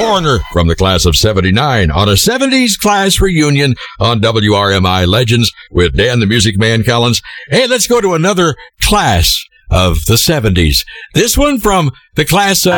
Foreigner from the class of 79 on a 70s class reunion on WRMI Legends with Dan the Music Man Collins. Hey, let's go to another class of the 70s. This one from the class of